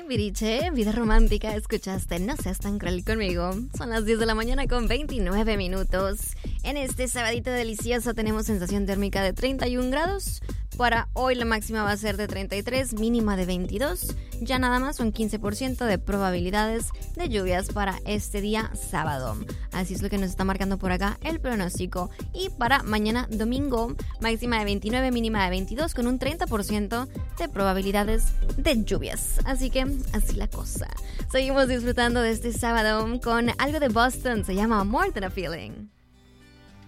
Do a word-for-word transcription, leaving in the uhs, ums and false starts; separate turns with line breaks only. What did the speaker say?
Timbiriche, vida romántica, escuchaste No seas tan cruel conmigo. Son las diez de la mañana con veintinueve minutos. En este sabadito delicioso tenemos sensación térmica de treinta y un grados. Para hoy la máxima va a ser de treinta y tres, mínima de veintidós. Ya nada más un quince por ciento de probabilidades de lluvias para este día sábado. Así es lo que nos está marcando por acá el pronóstico. Y para mañana domingo, máxima de veintinueve, mínima de veintidós, con un treinta por ciento de probabilidades de lluvias. Así que así la cosa. Seguimos disfrutando de este sábado con algo de Boston. Se llama More Than a Feeling.